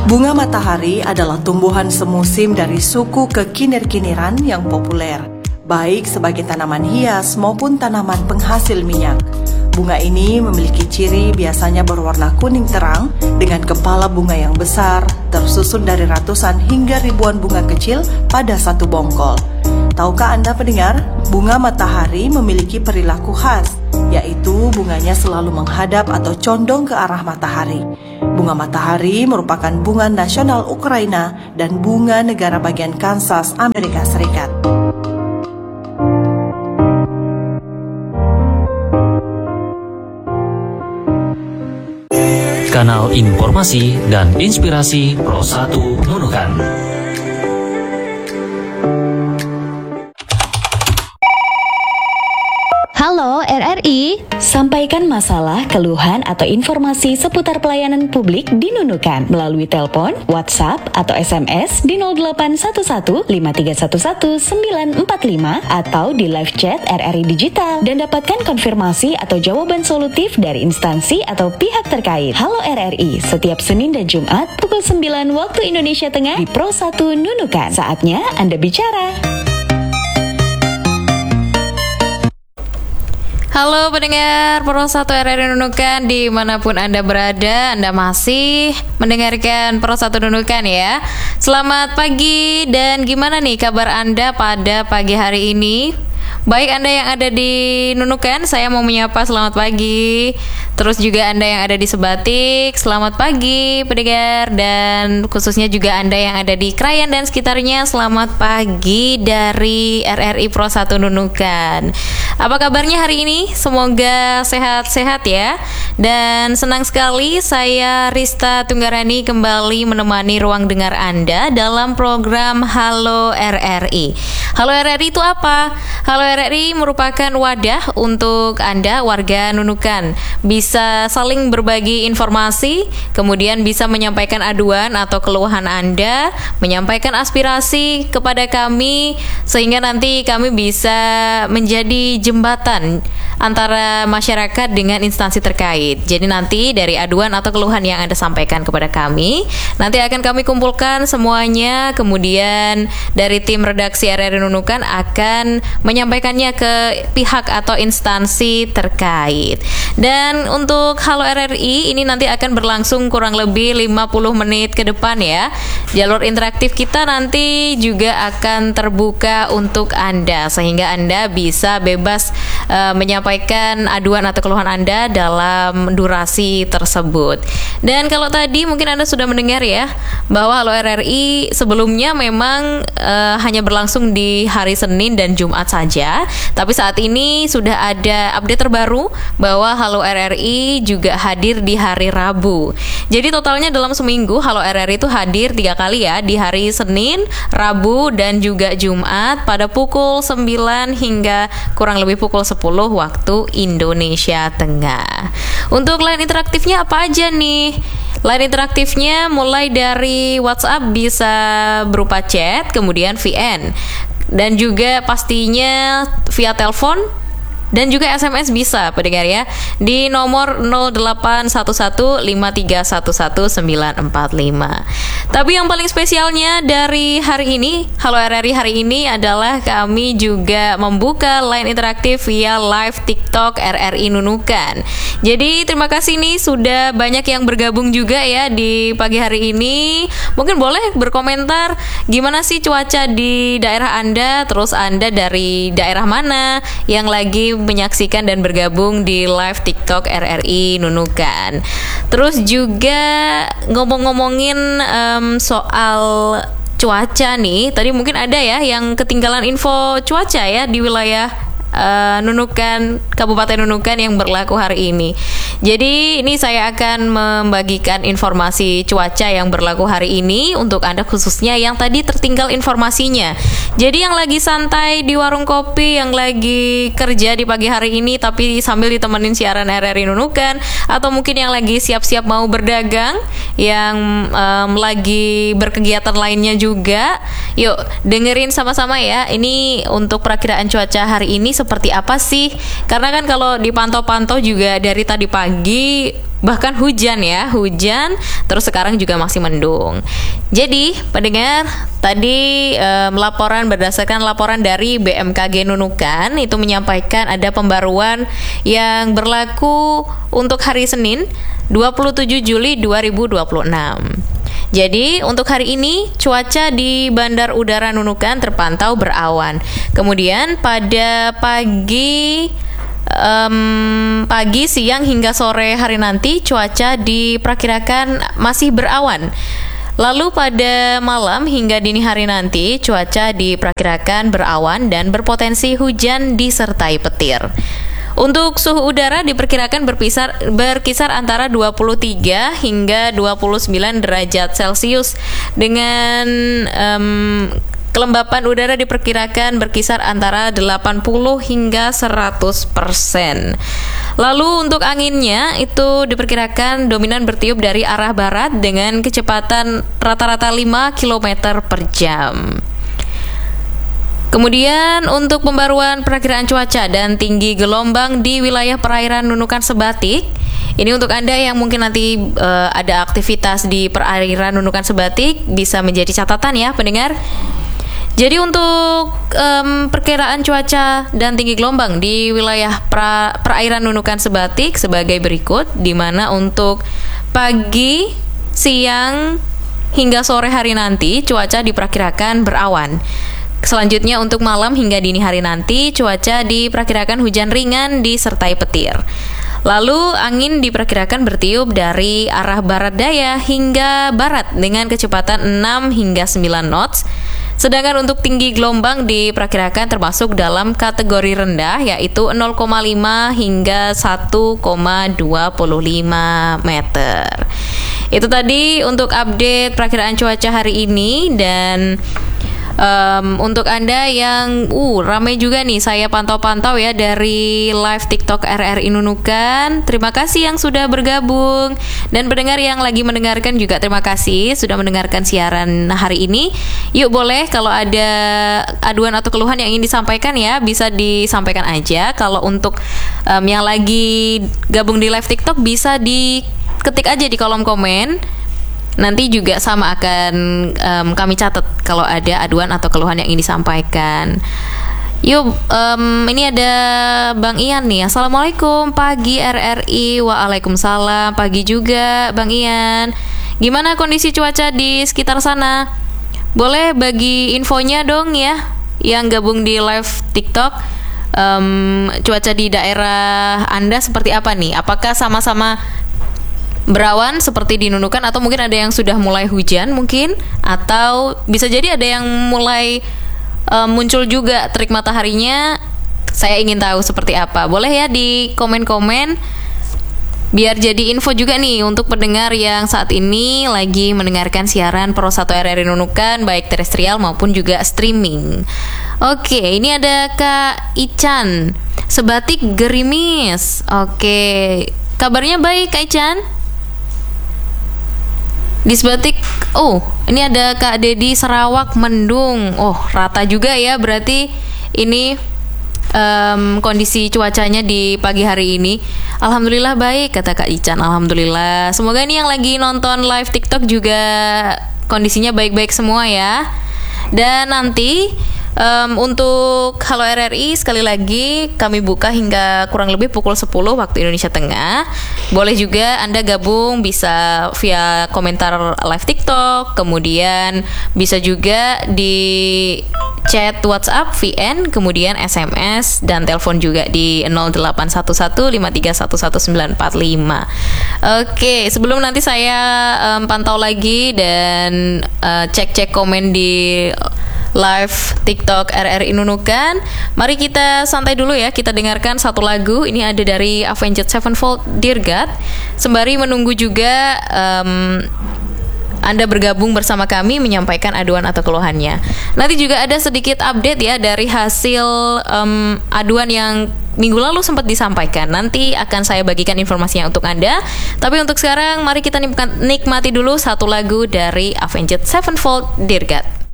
Bunga matahari adalah tumbuhan semusim dari suku kekinir-kiniran yang populer, baik sebagai tanaman hias maupun tanaman penghasil minyak. Bunga ini memiliki ciri biasanya berwarna kuning terang dengan kepala bunga yang besar, tersusun dari ratusan hingga ribuan bunga kecil pada satu bongkol. Tahukah Anda pendengar, bunga matahari memiliki perilaku khas, yaitu bunganya selalu menghadap atau condong ke arah matahari. Bunga matahari merupakan bunga nasional Ukraina dan bunga negara bagian Kansas, Amerika Serikat. Kanal informasi dan inspirasi Pro 1 Nunukan. Halo RRI, sampaikan masalah, keluhan, atau informasi seputar pelayanan publik di Nunukan melalui telepon, WhatsApp, atau SMS di 0811 5311 945 atau di live chat RRI Digital dan dapatkan konfirmasi atau jawaban solutif dari instansi atau pihak terkait. Halo RRI, setiap Senin dan Jumat pukul 9 waktu Indonesia Tengah di Pro 1 Nunukan. Saatnya Anda bicara. Halo pendengar Pro 1 RRI Nunukan, dimanapun Anda berada, Anda masih mendengarkan Pro 1 Nunukan ya. Selamat pagi, dan gimana nih kabar Anda pada pagi hari ini? Baik Anda yang ada di Nunukan, saya mau menyapa selamat pagi. Terus juga Anda yang ada di Sebatik, selamat pagi pendengar. Dan khususnya juga Anda yang ada di Krayan dan sekitarnya, selamat pagi dari RRI Pro 1 Nunukan. Apa kabarnya hari ini? Semoga sehat-sehat ya. Dan senang sekali saya Rista Tunggarani kembali menemani ruang dengar Anda dalam program Halo RRI. Halo RRI itu apa? Halo RRI merupakan wadah untuk Anda warga Nunukan bisa saling berbagi informasi, kemudian bisa menyampaikan aduan atau keluhan Anda, menyampaikan aspirasi kepada kami, sehingga nanti kami bisa menjadi jembatan antara masyarakat dengan instansi terkait. Jadi nanti dari aduan atau keluhan yang Anda sampaikan kepada kami, nanti akan kami kumpulkan semuanya, kemudian dari tim redaksi RRI Nunukan akan menyampaikannya ke pihak atau instansi terkait. Dan untuk Halo RRI ini nanti akan berlangsung kurang lebih 50 menit ke depan ya. Jalur interaktif kita nanti juga akan terbuka untuk Anda, sehingga Anda bisa bebas menyampaikan aduan atau keluhan Anda dalam durasi tersebut. Dan kalau tadi mungkin Anda sudah mendengar ya, bahwa Halo RRI sebelumnya memang hanya berlangsung di hari Senin dan Jumat saja, tapi saat ini sudah ada update terbaru bahwa Halo RRI juga hadir di hari Rabu. Jadi totalnya dalam seminggu Halo RRI itu hadir 3 kali ya, di hari Senin, Rabu, dan juga Jumat pada pukul 9 hingga kurang lebih pukul 10 waktu Indonesia Tengah. Untuk line interaktifnya apa aja nih? Line interaktifnya mulai dari WhatsApp bisa berupa chat, kemudian VN, dan juga pastinya via telepon dan juga SMS bisa pendengar ya, di nomor 081153111945. Tapi yang paling spesialnya dari hari ini, Halo RRI hari ini adalah kami juga membuka line interaktif via live TikTok RRI Nunukan. Jadi terima kasih nih sudah banyak yang bergabung juga ya di pagi hari ini. Mungkin boleh berkomentar gimana sih cuaca di daerah Anda, terus Anda dari daerah mana yang lagi menyaksikan dan bergabung di live TikTok RRI Nunukan. Terus juga ngomongin soal cuaca nih, tadi mungkin ada ya yang ketinggalan info cuaca ya di wilayah Nunukan, Kabupaten Nunukan yang berlaku hari ini. Jadi ini saya akan membagikan informasi cuaca yang berlaku hari ini untuk Anda khususnya yang tadi tertinggal informasinya. Jadi yang lagi santai di warung kopi, yang lagi kerja di pagi hari ini tapi sambil ditemenin siaran RRI Nunukan, atau mungkin yang lagi siap-siap mau berdagang, yang lagi berkegiatan lainnya juga, yuk dengerin sama-sama ya. Ini untuk perakiraan cuaca hari ini seperti apa sih? Karena kan kalau dipantau-pantau juga dari tadi pagi bahkan hujan ya, terus sekarang juga masih mendung. Jadi pendengar, tadi berdasarkan laporan dari BMKG Nunukan itu menyampaikan ada pembaruan yang berlaku untuk hari Senin 27 Juli 2026. Jadi untuk hari ini cuaca di Bandar Udara Nunukan terpantau berawan. Kemudian pada pagi, siang hingga sore hari nanti cuaca diperkirakan masih berawan. Lalu pada malam hingga dini hari nanti cuaca diperkirakan berawan dan berpotensi hujan disertai petir. Untuk suhu udara diperkirakan berkisar antara 23 hingga 29 derajat Celcius dengan kelembapan udara diperkirakan berkisar antara 80 hingga 100%. Lalu untuk anginnya itu diperkirakan dominan bertiup dari arah barat dengan kecepatan rata-rata 5 km per jam. Kemudian untuk pembaruan perakiraan cuaca dan tinggi gelombang di wilayah perairan Nunukan Sebatik, ini untuk Anda yang mungkin nanti ada aktivitas di perairan Nunukan Sebatik bisa menjadi catatan ya pendengar. Jadi untuk perkiraan cuaca dan tinggi gelombang di wilayah perairan Nunukan Sebatik sebagai berikut, di mana untuk pagi, siang hingga sore hari nanti cuaca diperkirakan berawan. Selanjutnya untuk malam hingga dini hari nanti cuaca diperkirakan hujan ringan disertai petir. Lalu angin diperkirakan bertiup dari arah barat daya hingga barat dengan kecepatan 6 hingga 9 knots. Sedangkan untuk tinggi gelombang diperkirakan termasuk dalam kategori rendah yaitu 0,5 hingga 1,25 meter. Itu tadi untuk update perakiraan cuaca hari ini. Dan untuk Anda yang ramai juga nih saya pantau-pantau ya dari live TikTok RRI Nunukan. Terima kasih yang sudah bergabung, dan pendengar yang lagi mendengarkan juga terima kasih sudah mendengarkan siaran hari ini. Yuk boleh kalau ada aduan atau keluhan yang ingin disampaikan ya bisa disampaikan aja. Kalau untuk yang lagi gabung di live TikTok bisa diketik aja di kolom komen. Nanti juga sama akan kami catat kalau ada aduan atau keluhan yang ingin disampaikan. Yuk, ini ada Bang Ian nih. Assalamualaikum pagi RRI. Waalaikumsalam pagi juga Bang Ian. Gimana kondisi cuaca di sekitar sana? Boleh bagi infonya dong ya, yang gabung di live TikTok. Cuaca di daerah Anda seperti apa nih? Apakah sama-sama berawan seperti di Nunukan atau mungkin ada yang sudah mulai hujan mungkin, atau bisa jadi ada yang mulai muncul juga terik mataharinya. Saya ingin tahu seperti apa. Boleh ya di komen-komen biar jadi info juga nih untuk pendengar yang saat ini lagi mendengarkan siaran Pro 1 RRI Nunukan baik terestrial maupun juga streaming. Oke, ini ada Kak Ican. Sebatik gerimis. Oke, kabarnya baik Kak Ican? Di Sebatik, ini ada Kak Dedi Sarawak mendung. Rata juga ya berarti ini kondisi cuacanya di pagi hari ini. Alhamdulillah baik kata Kak Ican. Alhamdulillah. Semoga ini yang lagi nonton live TikTok juga kondisinya baik-baik semua ya. Dan nanti untuk Halo RRI sekali lagi kami buka hingga kurang lebih pukul 10 waktu Indonesia Tengah. Boleh juga Anda gabung bisa via komentar live TikTok, kemudian bisa juga di chat WhatsApp, VN, kemudian SMS dan telepon juga di 081153111945. Oke, sebelum nanti saya pantau lagi dan cek-cek komen di live TikTok RRI Nunukan, mari kita santai dulu ya. Kita dengarkan satu lagu. Ini ada dari Avenged Sevenfold, Dear God. Sembari menunggu juga Anda bergabung bersama kami menyampaikan aduan atau keluhannya. Nanti juga ada sedikit update ya dari hasil aduan yang minggu lalu sempat disampaikan. Nanti akan saya bagikan informasinya untuk Anda. Tapi untuk sekarang mari kita nikmati dulu satu lagu dari Avenged Sevenfold, Dear God.